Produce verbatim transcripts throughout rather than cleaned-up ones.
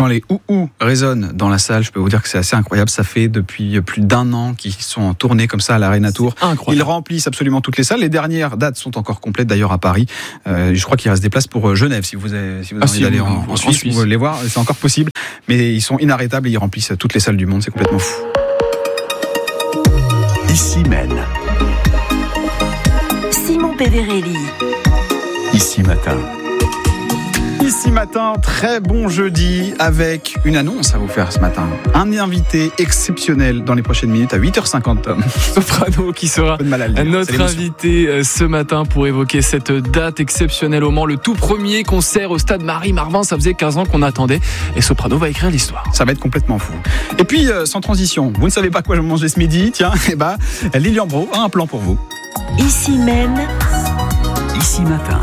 quand les ou-ou résonnent dans la salle, je peux vous dire que c'est assez incroyable. Ça fait depuis plus d'un an qu'ils sont en tournée comme ça à l'Arena Tour. Ils remplissent absolument toutes les salles. Les dernières dates sont encore complètes d'ailleurs à Paris. Euh, je crois qu'il reste des places pour Genève si vous avez, si vous avez ah, envie si d'aller vous, en, en, en Suisse, Suisse. Vous voulez les voir, c'est encore possible. Mais ils sont inarrêtables et ils remplissent toutes les salles du monde. C'est complètement fou. Ici Maine. Simon Pédérelli. Ici Matin. Ici Matin, très bon jeudi avec une annonce à vous faire ce matin. Un invité exceptionnel dans les prochaines minutes à huit heures cinquante. Soprano qui sera notre invité ce matin pour évoquer cette date exceptionnelle au Mans, le tout premier concert au stade Marie-Marvin. Ça faisait quinze ans qu'on attendait et Soprano va écrire l'histoire. Ça va être complètement fou. Et puis, euh, sans transition, vous ne savez pas quoi manger ce midi? Tiens, et bah, Lilian Brault a un plan pour vous. Ici Maine. Ici Matin.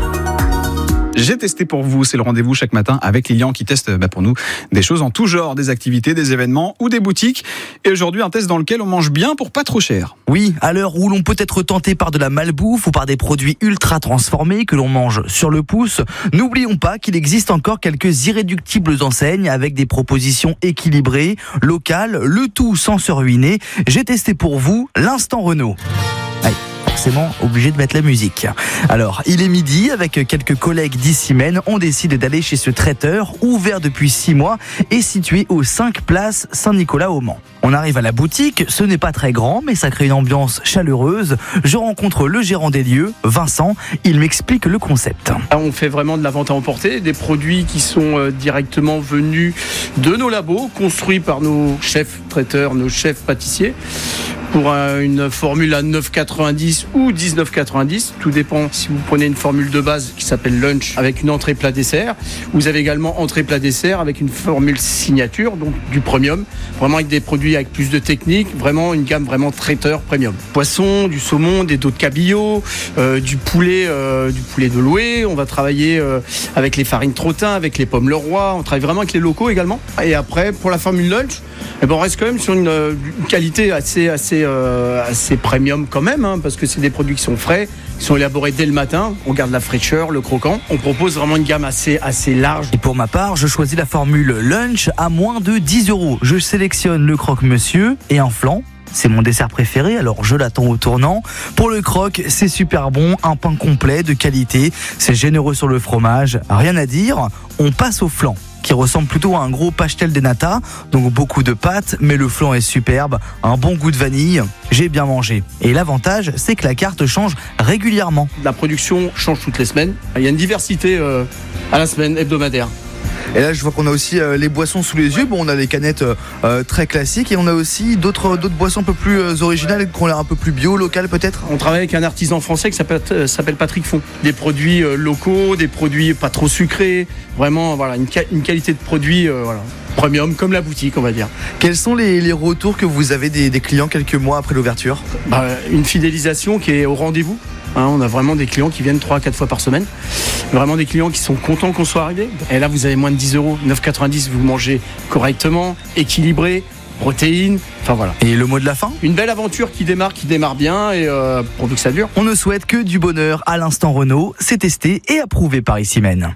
J'ai testé pour vous, c'est le rendez-vous chaque matin avec Lilian qui teste bah, pour nous des choses en tout genre, des activités, des événements ou des boutiques. Et aujourd'hui, un test dans lequel on mange bien pour pas trop cher. Oui, à l'heure où l'on peut être tenté par de la malbouffe ou par des produits ultra transformés que l'on mange sur le pouce, n'oublions pas qu'il existe encore quelques irréductibles enseignes avec des propositions équilibrées, locales, le tout sans se ruiner. J'ai testé pour vous l'Instant Renault. Allez. Forcément obligé de mettre la musique. Alors, il est midi, avec quelques collègues d'ici Maine, on décide d'aller chez ce traiteur, ouvert depuis six mois et situé aux cinq places Saint-Nicolas au Mans. On arrive à la boutique, ce n'est pas très grand, mais ça crée une ambiance chaleureuse. Je rencontre le gérant des lieux, Vincent, il m'explique le concept. On fait vraiment de la vente à emporter, des produits qui sont directement venus de nos labos, construits par nos chefs traiteurs, nos chefs pâtissiers, pour une formule à neuf quatre-vingt-dix ou dix-neuf quatre-vingt-dix, tout dépend si vous prenez une formule de base qui s'appelle lunch avec une entrée plat dessert. Vous avez également entrée plat dessert avec une formule signature, donc du premium, vraiment avec des produits avec plus de technique, vraiment une gamme vraiment traiteur premium. Poisson, du saumon, des dos de cabillaud, euh, du poulet, euh, du poulet de loué. On va travailler euh, avec les farines Trottin, avec les pommes Leroy. On travaille vraiment avec les locaux également. Et après, pour la formule lunch, eh ben on reste quand même sur une, une qualité assez, assez, euh, assez premium quand même, hein, parce que c'est des produits qui sont frais, qui sont élaborés dès le matin. On garde la fraîcheur, le croquant. On propose vraiment une gamme assez, assez large. Et pour ma part, je choisis la formule lunch à moins de dix euros. Je sélectionne le croque-monsieur et un flan. C'est mon dessert préféré, alors je l'attends au tournant. Pour le croque, c'est super bon, un pain complet, de qualité. C'est généreux sur le fromage, rien à dire. On passe au flan, qui ressemble plutôt à un gros pastel de nata, donc beaucoup de pâtes, mais le flan est superbe, un bon goût de vanille, j'ai bien mangé. Et l'avantage, c'est que la carte change régulièrement. La production change toutes les semaines, il y a une diversité euh, à la semaine hebdomadaire. Et là, je vois qu'on a aussi euh, les boissons sous les yeux. Bon, on a les canettes euh, très classiques et on a aussi d'autres, d'autres boissons un peu plus euh, originales, qui ont l'air un peu plus bio, locales peut-être. On travaille avec un artisan français qui s'appelle, euh, s'appelle Patrick Font. Des produits euh, locaux, des produits pas trop sucrés. Vraiment, voilà, une, une qualité de produit euh, voilà, premium, comme la boutique, on va dire. Quels sont les, les retours que vous avez des, des clients quelques mois après l'ouverture? bah, Une fidélisation qui est au rendez-vous. Hein, on a vraiment des clients qui viennent trois à quatre fois par semaine. Vraiment des clients qui sont contents qu'on soit arrivé. Et là, vous avez moins de dix euros, neuf quatre-vingt-dix, vous mangez correctement, équilibré, protéines, enfin voilà. Et le mot de la fin? Une belle aventure qui démarre, qui démarre bien et euh, pourvu que ça dure. On ne souhaite que du bonheur à l'Instant Renault. C'est testé et approuvé par Ici Maine.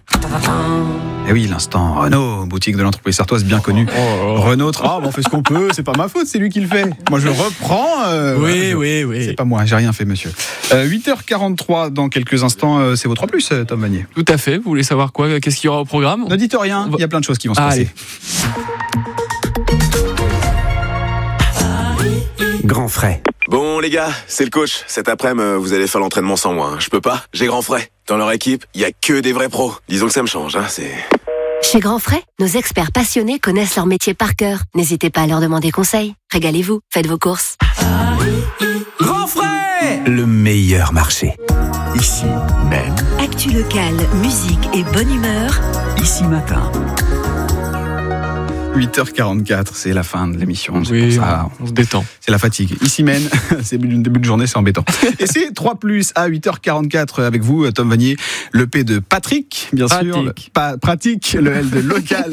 Et oui, l'Instant Renault, boutique de l'entreprise sartoise bien connue. Oh, oh. Renault, ah, bon, on fait ce qu'on peut, c'est pas ma faute, c'est lui qui le fait. Moi, je reprends. Euh, oui, voilà, je, oui, oui. C'est pas moi, j'ai rien fait, monsieur. Euh, huit heures quarante-trois, dans quelques instants, euh, c'est vos trois plus, Tom Vanier. Tout à fait, vous voulez savoir quoi? Qu'est-ce qu'il y aura au programme? Ne dites rien, il y a plein de choses qui vont se ah, passer. Allez. Grand frais. Bon les gars, c'est le coach. Cet après-midi, vous allez faire l'entraînement sans moi. Hein. Je peux pas, j'ai Grand Frais. Dans leur équipe, il y a que des vrais pros. Disons que ça me change, hein, c'est... Chez Grand Frais, nos experts passionnés connaissent leur métier par cœur. N'hésitez pas à leur demander conseil. Régalez-vous, faites vos courses. Grand Frais, le meilleur marché. Ici même. Actu locale, musique et bonne humeur. Ici Matin. huit heures quarante-quatre, c'est la fin de l'émission. C'est oui, pour ça, on se détend. C'est la fatigue. Ici mène, c'est le début de journée, c'est embêtant. Et c'est trois plus à huit heures quarante-quatre avec vous, Tom Vanier, le P de Patrick, bien pratique. sûr. Le, pa, pratique, le L de local,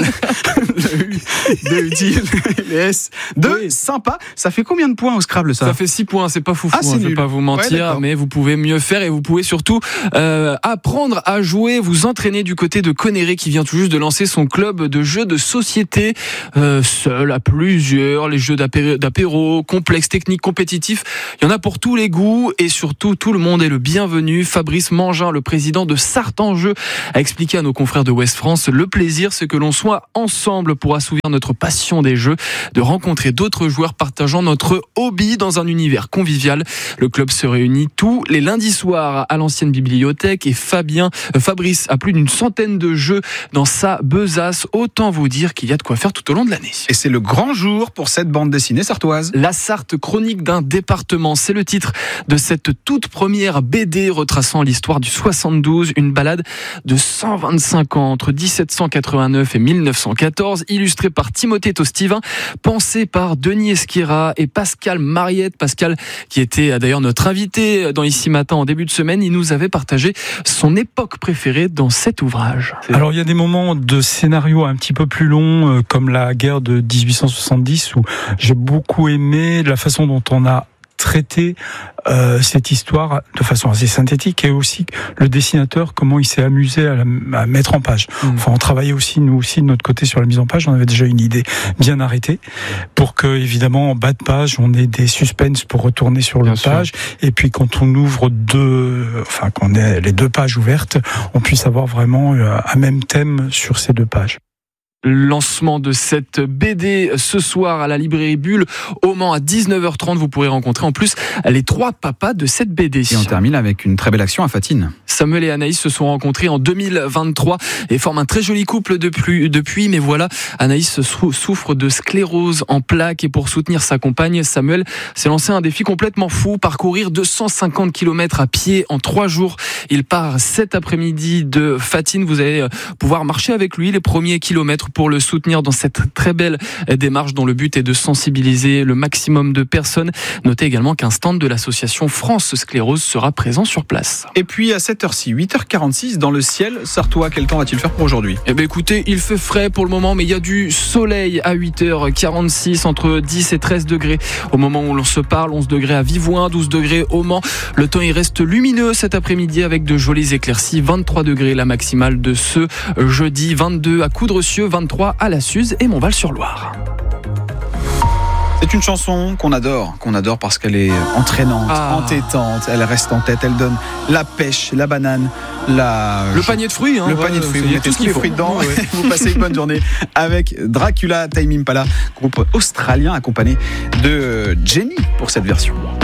le U de utile, le S de oui. sympa. Ça fait combien de points au Scrabble, ça? Ça fait six points, c'est pas foufou, ah, c'est hein, je vais pas vous mentir, ouais, mais vous pouvez mieux faire et vous pouvez surtout euh, apprendre à jouer, vous entraîner du côté de Conneré qui vient tout juste de lancer son club de jeux de société, euh, seul, à plusieurs, les jeux d'apé- d'apéro, complexes, techniques, compétitifs. Il y en a pour tous les goûts et surtout tout le monde est le bienvenu. Fabrice Mangin, le président de Sarthe en Jeu, a expliqué à nos confrères de Ouest France: le plaisir, c'est que l'on soit ensemble pour assouvir notre passion des jeux, de rencontrer d'autres joueurs partageant notre hobby dans un univers convivial. Le club se réunit tous les lundis soirs à l'ancienne bibliothèque et Fabien, euh, Fabrice a plus d'une centaine de jeux dans sa besace. Autant vous dire qu'il y a de quoi faire tout au long de l'année. Et c'est le grand jour pour cette bande dessinée sartoise. La Sarthe, chronique d'un département, c'est le titre de cette toute première B D retraçant l'histoire du soixante-douze, une balade de cent vingt-cinq ans entre dix-sept cent quatre-vingt-neuf et mille neuf cent quatorze, illustrée par Timothée Tostivin, pensée par Denis Esquira et Pascal Mariette. Pascal, qui était d'ailleurs notre invité dans Ici Matin en début de semaine, il nous avait partagé son époque préférée dans cet ouvrage. Alors il y a des moments de scénario un petit peu plus longs, euh, comme la guerre de dix-huit cent soixante-dix, où j'ai beaucoup aimé la façon dont on a traité euh, cette histoire de façon assez synthétique, et aussi le dessinateur, comment il s'est amusé à, la, à mettre en page. Mmh. Enfin, on travaillait aussi, nous aussi, de notre côté sur la mise en page. On avait déjà une idée bien arrêtée pour que, évidemment, en bas de page, on ait des suspens pour retourner sur le page. Et puis, quand on ouvre deux, enfin, qu'on ait les deux pages ouvertes, on puisse avoir vraiment un même thème sur ces deux pages. Lancement de cette B D ce soir à la librairie Bulle au Mans à dix-neuf heures trente. Vous pourrez rencontrer en plus les trois papas de cette B D. Et on termine avec une très belle action à Fatine. Samuel et Anaïs se sont rencontrés en deux mille vingt-trois et forment un très joli couple depuis, depuis mais voilà, Anaïs souffre de sclérose en plaques et pour soutenir sa compagne, Samuel s'est lancé un défi complètement fou, parcourir deux cent cinquante kilomètres à pied en trois jours. Il part cet après-midi de Fatine. Vous allez pouvoir marcher avec lui les premiers kilomètres pour le soutenir dans cette très belle démarche dont le but est de sensibiliser le maximum de personnes. Notez également qu'un stand de l'association France Sclérose sera présent sur place. Et puis à cette heure-ci, huit heures quarante-six, dans le ciel sartois, quel temps va-t-il faire pour aujourd'hui? Eh bien écoutez, il fait frais pour le moment, mais il y a du soleil à huit heures quarante-six, entre dix et treize degrés au moment où l'on se parle, onze degrés à Vivoin, douze degrés au Mans. Le temps il reste lumineux cet après-midi avec de jolies éclaircies, vingt-trois degrés la maximale de ce jeudi, vingt-deux à Coudrecieux, vingt-trois à La Suze et Montval-sur-Loire. C'est une chanson qu'on adore, qu'on adore parce qu'elle est entraînante, ah. entêtante, elle reste en tête, elle donne la pêche, la banane, la... le panier de fruits. Hein, le ouais, panier de fruits, vous mettez tous les fruits dedans, ouais. Vous passez une bonne journée avec Dracula, Tame Impala, groupe australien accompagné de Jenny pour cette version.